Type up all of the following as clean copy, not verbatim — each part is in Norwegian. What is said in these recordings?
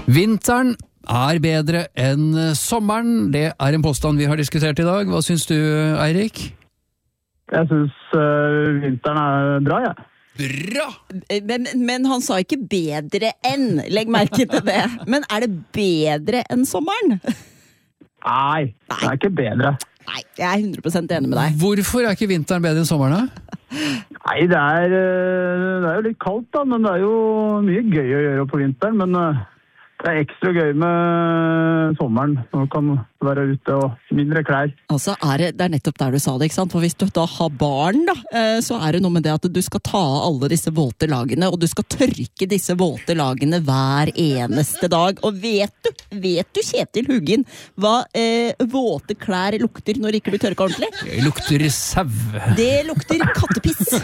Vinteren bedre enn sommeren. Det en påstand vi har diskutert i dag. Hva syns du, Eirik? Jeg synes vinteren bra, ja. Bra! Men han sa ikke bedre enn. Legg merke til det. Men det bedre enn sommeren? Nei, det ikke bedre. Nei, jeg 100% enig med deg. Hvorfor ikke vinteren bedre enn sommeren, da? Nei, det jo litt kaldt da, men det jo mye gøy å gjøre på vinteren, men det ekstra gøy med sommeren, når man kan være ute og mindre klær. Altså, det nettopp der du sa det, ikke sant? For hvis du da har barn da, så det noe med det at du skal ta av alle disse våte lagene, og du skal tørke disse våte lagene hver eneste dag. Og vet du Kjetil Hugin, hva våte klær lukter når ikke du tørker ordentlig? Det lukter sau. Det lukter kattepiss.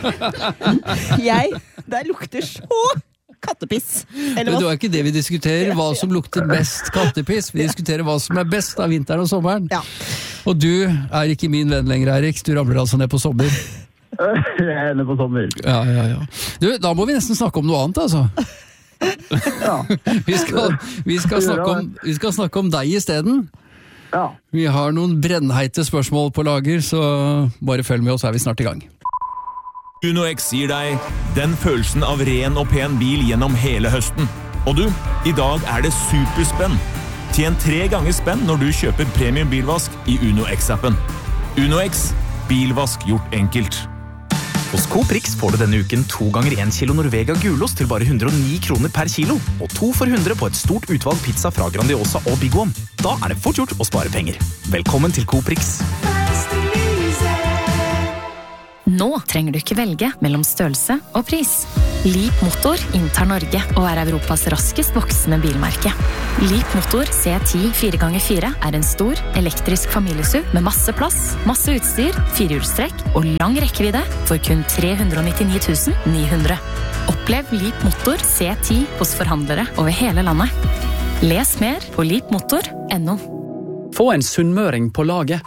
Det lukter så kattepiss. Men det ikke det vi diskuterer, hva som lukter best kattepiss. Vi diskuterer hva som best av vinteren og sommeren. Ja. Og du ikke min venn lenger, Eirik. Du ramler altså ned på sommer. Jeg ned på sommer. Ja. Du, da må vi nesten snakke om noe annet, altså. Ja. Vi skal snakke om deg i stedet. Ja. Vi har noen brennheite spørsmål på lager, så bare følg med oss, vi snart i gang. UnoX gir deg den følelsen av ren og pen bil gjennom hele høsten. Og du, i dag det superspenn. Tjen 3 ganger spenn når du kjøper premium bilvask i UnoX-appen. UnoX, bilvask gjort enkelt. Hos Coprix får du denne uken 2 ganger 1 kilo Norvega gulost til bare 109 kroner per kilo, og 2 for 100 på et stort utvalg pizza fra Grandiosa og Big One. Da det fort gjort å spare penger. Velkommen til Coprix. Nå trenger du ikke velge mellom størrelse og pris. Leap Motor inntar Norge og Europas raskest voksende bilmerke. Leap Motor C10 4x4 en stor, elektrisk familieSUV med masse plass, masse utstyr, 4-hjulstrekk og lang rekkevidde for kun 399 900. Opplev Leap Motor C10 hos forhandlere over hele landet. Les mer på leapmotor.no. Få en sunnmøring på laget.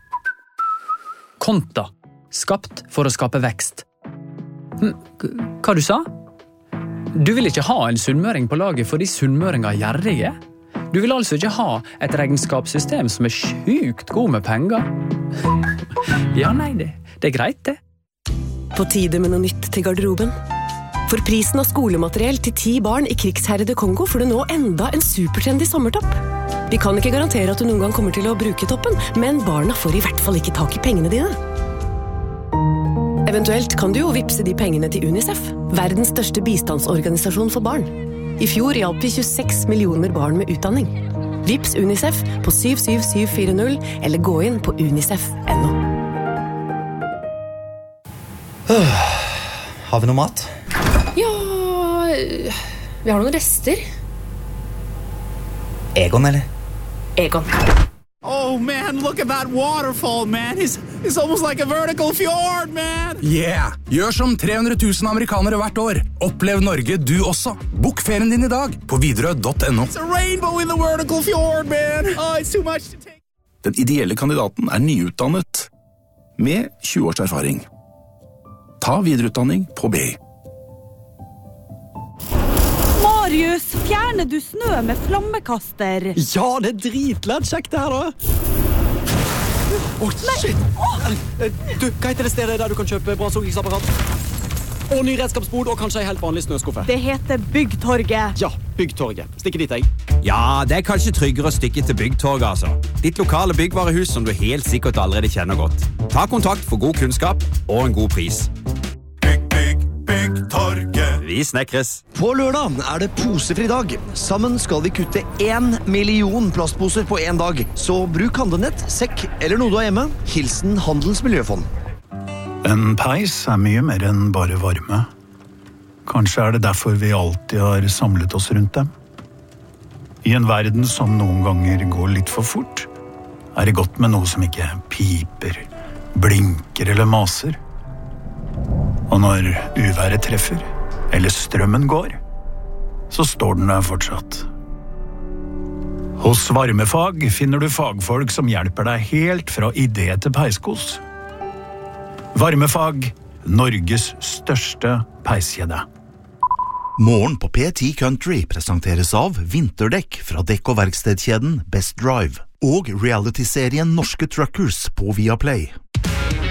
Konta. Skapt for å skape vekst. Hva du sa? Du vil ikke ha en sunnmøring på laget fordi sunnmøringer gjerrige? Du vil altså ikke ha et regnskapssystem som sjukt god med penger? Ja, nei, det greit det. På tide med noe nytt til garderoben. For prisen av skolemateriell til 10 barn i krigsherrede Kongo får du nå enda en supertrendy sommertopp. Vi kan ikke garantere at du noen gang kommer til å bruke toppen, men barna får i hvert fall ikke tak i pengene dine. Eventuelt kan du jo vipse de pengene til UNICEF, verdens største bistandsorganisasjon for barn. I fjor hjalp vi 26 millioner barn med utdanning. Vips UNICEF på 77740 eller gå inn på unicef.no. Har vi noe mat? Ja, vi har noen rester. Egon, eller? Egon. Oh man, look at that waterfall, man. It's almost like a vertical fjord, man. Yeah, gjør som 300 000 amerikanere hvert år. Opplev Norge du også. Bok ferien din i dag på Widerøe.no. It's a rainbow in the vertical fjord, man. Oh, it's too much to take. Den ideelle kandidaten nyutdannet med 20 års erfaring. Ta videreutdanning på BI. Marius, fjerner du snø med flammekaster? Ja, det dritlett kjekt det her da. Shit. Du, hva heter det stedet der du kan kjøpe brannslukningsapparat? Og ny redskapsbod, og kanskje en helt vanlig snøskuffe. Det heter Byggtorget. Ja, Byggtorget. Stikker dit, jeg. Ja, det kanskje tryggere å stikke til Byggtorget, altså. Ditt lokale byggvarehus som du helt sikkert allerede kjenner godt. Ta kontakt for god kunnskap og en god pris. Byggtorget. Vi snekres. På lørdag det posefri dag. Sammen skal vi kutte 1 million plastposer på en dag. Så bruk handlenett, sekk eller noe du har hjemme. Hilsen Handelens Miljøfond. En peis mye mer enn bare varme. Kanskje det derfor vi alltid har samlet oss rundt dem. I en verden som noen ganger går litt for fort, det godt med noe som ikke piper, blinker eller maser. Og når uværet treffer, eller strømmen går, så står den der fortsatt. Hos Varmefag finner du fagfolk som hjelper deg helt fra idé til peiskos. Varmefag, Norges største peiskjede. Morgen på P10 Country presenteres av vinterdekk fra dekk- og verkstedkjeden Best Drive og reality-serien Norske Truckers på Viaplay.